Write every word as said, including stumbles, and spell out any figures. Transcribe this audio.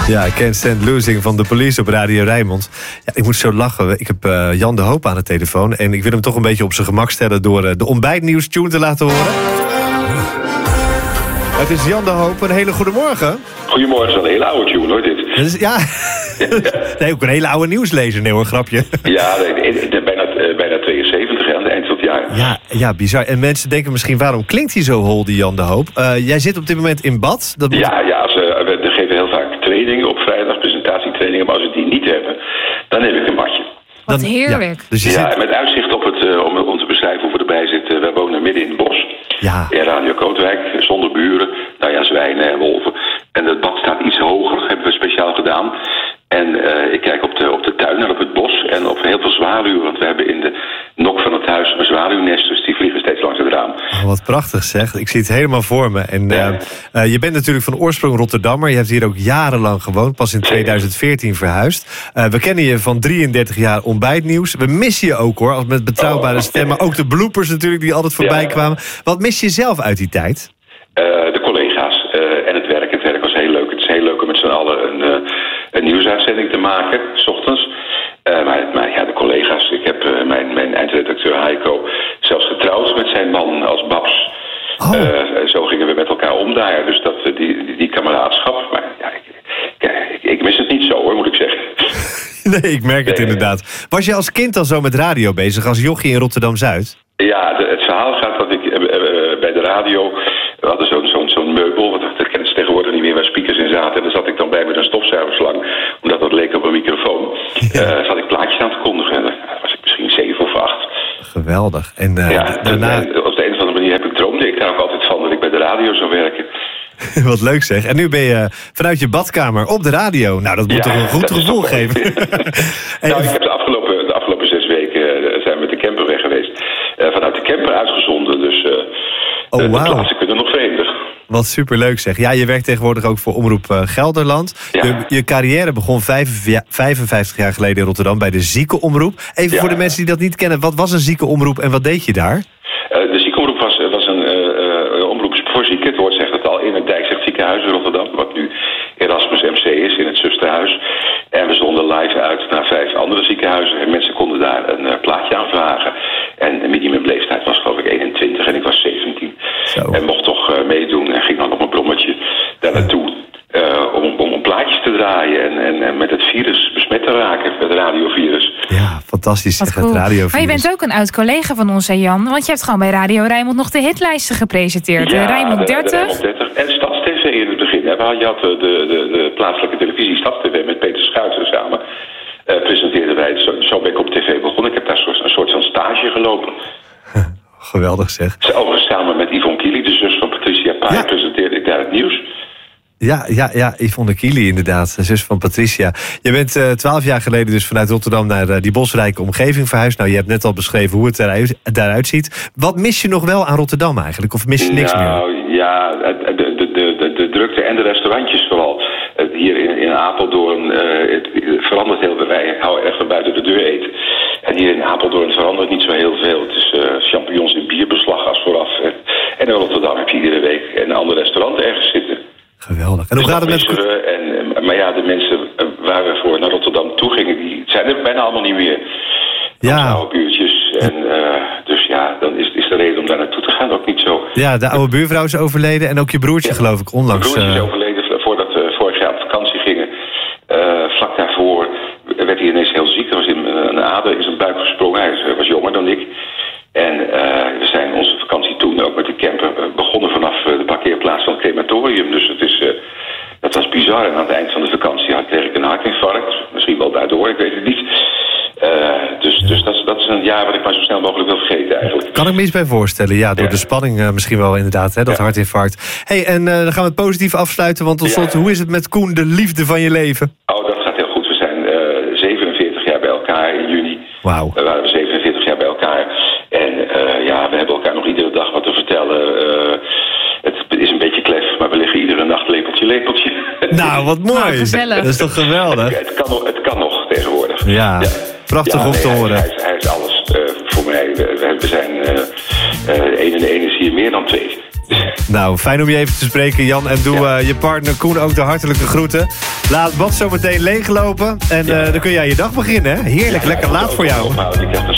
Ja, Can't Stand Losing van The Police op Radio Rijnmond. Ja, ik moet zo lachen. Ik heb uh, Jan de Hoop aan de telefoon. En ik wil hem toch een beetje op zijn gemak stellen door uh, de ontbijtnieuws-tune te laten horen. Het is Jan de Hoop. Een hele goede morgen. Goedemorgen, dat is een hele oude tune hoor, dit. Dat is, ja, nee, ook een hele oude nieuwslezer. Nee hoor, grapje. Ja, nee, nee, bijna, uh, bijna tweeënzeventig aan het eind van het jaar. Ja, ja, bizar. En mensen denken misschien, waarom klinkt hij zo hol, die Jan de Hoop? Uh, jij zit op dit moment in bad. Dat moet... Ja, ja als, uh, we, we geven heel vaak trainingen op vrijdag, presentatietrainingen. Maar als we die niet hebben, dan heb ik een badje. Wat Dan, heerlijk. Ja, dus je ja zit... met uitzicht op het, uh, om, om te beschrijven hoe we erbij zitten. Wij wonen midden in het bos. Ja. In Radio Kootwijk, zonder buren. Nou ja, zwijnen en wolven. En het bad staat iets hoger, hebben we speciaal gedaan. En uh, ik kijk op de, op de tuin en op het bos en op heel veel zwaluwen. Want we hebben in de nok van het huis een zwaluwnest, dus die vliegen steeds langs het raam. Oh, wat prachtig zeg. Ik zie het helemaal voor me. En Ja. uh, uh, je bent natuurlijk van oorsprong Rotterdammer. Je hebt hier ook jarenlang gewoond, pas in tweeduizend veertien verhuisd. Uh, we kennen je van drieëndertig jaar ontbijtnieuws. We missen je ook hoor, als met betrouwbare Oh. stem. Maar ook de bloopers natuurlijk die altijd voorbij Ja. kwamen. Wat mis je zelf uit die tijd? Uh, de collega's uh, en het werk. Het werk was heel leuk. Het is heel leuk om met z'n allen een, uh, een nieuwsuitzending te maken, 's ochtends. Uh, maar, maar ja, de collega's. Ik heb uh, mijn, mijn eindredacteur Heiko zelfs getrouwd met zijn man als Babs. Oh. Uh, zo gingen we met elkaar om daar. Dus dat, uh, die, die, die kameraadschap. Maar ja, ik, ik, ik mis het niet zo hoor, moet ik zeggen. Nee, ik merk het Nee. inderdaad. Was je als kind al zo met radio bezig, als jochie in Rotterdam-Zuid? Ja, de, het verhaal gaat dat ik uh, uh, bij de radio... We hadden zo'n zo'n zo'n meubel, want dat kennen ze tegenwoordig niet meer, waar speakers in zaten. En daar zat ik dan bij met een stofzuigerslang, omdat dat leek op een microfoon. Ja. Uh, zat ik plaatjes aan te kondigen. En dan was ik misschien zeven of acht. Geweldig. En uh, ja, daarna... en, op de een of andere manier heb ik droomde ik daar ook altijd van dat ik bij de radio zou werken. Wat leuk zeg. En nu ben je vanuit je badkamer op de radio. Nou, dat moet Ja, toch een goed dat is gevoel toch geven. En- Nou, ik heb de afgelopen, de afgelopen zes weken uh, zijn we met de camper weg geweest. Uh, vanuit de camper uitgezonden, dus uh, Oh, de, de wauw. plaatsen kunnen nog vreemder. Wat superleuk zeg. Ja, je werkt tegenwoordig ook voor Omroep uh, Gelderland. Ja. Je, je carrière begon vijfenvijftig jaar geleden in Rotterdam bij de ziekenomroep. Even Ja. voor de mensen die dat niet kennen. Wat was een ziekenomroep en wat deed je daar? Uh, de ziekenomroep was, was een uh, uh, omroep voor zieken. Het woord zegt het al, in het Dijkzicht ziekenhuis in Rotterdam. Wat nu Erasmus M C is, in het zusterhuis. En we zonden live uit naar vijf andere ziekenhuizen. En mensen konden daar een uh, plaatje aan vragen. En de minimumleeftijd was geloof ik eenentwintig en ik was zeventien. Zo. En mocht toch uh, meedoen en ging dan op een brommetje daar naartoe. Uh, om, om, om plaatjes te draaien en, en, en met het virus besmet te raken, met het radiovirus. Ja, fantastisch Wat zeg, cool. het radiovirus. Maar je bent ook een oud collega van ons, hè Jan? Want je hebt gewoon bij Radio Rijnmond nog de hitlijsten gepresenteerd. Ja, de Rijnmond de- de dertig. Rijnmond dertig. En StadsTV in het begin. Hè. Je had de, de, de, de plaatselijke televisie StadsTV met Peter Schuiter samen. Uh, presenteerden wij. Zo, zo ben ik op tv begonnen. Ik heb daar soort, een soort van stage gelopen. Geweldig zeg. Overigens samen met Yvonne Kiely, de zus van Patricia Pai, Ja. presenteerde ik daar het nieuws. Ja, ja, ja, Yvonne Kiely inderdaad, de zus van Patricia. Je bent uh, twaalf jaar geleden dus vanuit Rotterdam naar uh, die bosrijke omgeving verhuisd. Nou, je hebt net al beschreven hoe het eruit, daaruit ziet. Wat mis je nog wel aan Rotterdam eigenlijk? Of mis je niks nou, meer? ja, de, de, de, de, de drukte en de restaurantjes vooral. Uh, hier in, in Apeldoorn uh, het, het verandert heel veel. Wij houden echt van buiten de deur eten. En hier in Apeldoorn verandert niet zo heel veel. Het is uh, champignons in bierbeslag als vooraf. En in Rotterdam heb je iedere week een ander restaurant ergens zitten. Geweldig. En hoe gaat het met... Dus dat missen we. En, maar ja, de mensen waar we voor naar Rotterdam toe gingen, die zijn er bijna allemaal niet meer. Ja. Oude buurtjes. En, uh, dus ja, dan is, is de reden om daar naartoe te gaan ook niet zo. Ja, de oude buurvrouw is overleden en ook je broertje Ja. geloof ik onlangs. Mijn broertje is uh, overleden voordat we vorig jaar op vakantie gingen. Uh, vlak daarvoor werd hij ineens heel ziek. Er was in, uh, een ader in zijn buik gesprongen. Hij was jonger dan ik. En uh, we zijn onze vakantie toen ook met de camper uh, begonnen vanaf uh, de parkeerplaats van het crematorium. Dus het is, uh, dat was bizar. En aan het eind van de vakantie had, kreeg ik een hartinfarct. Misschien wel daardoor, ik weet het niet. Uh, dus dus dat, dat is een jaar wat ik maar zo snel mogelijk wil vergeten eigenlijk. Kan ik me iets bij voorstellen. Ja, door Ja. de spanning uh, misschien wel inderdaad, hè, dat Ja. hartinfarct. Hey, en uh, dan gaan we het positief afsluiten. Want tot slot, Ja. hoe is het met Koen, de liefde van je leven? Oh, dat gaat heel goed. We zijn uh, zevenenveertig jaar bij elkaar in juni. Wauw. We waren zevenenveertig jaar bij elkaar. En uh, ja, we hebben elkaar nog iedere dag wat te vertellen. Uh, het is een beetje klef, maar we liggen iedere nacht lepeltje, lepeltje. Nou, wat mooi. Nou, gezellig. Dat is toch geweldig? het, kan nog, het kan nog tegenwoordig. Ja, prachtig Ja, om nee, te hij, horen. Hij, is, hij is alles uh, voor mij. We, we zijn uh, uh, één en één is hier meer dan twee. Nou, fijn om je even te spreken, Jan. En doe ja. uh, je partner Koen ook de hartelijke groeten. Laat het bad zo meteen leeglopen. En uh, dan kun jij je dag beginnen, hè? Heerlijk, ja, lekker ja, laat voor jou.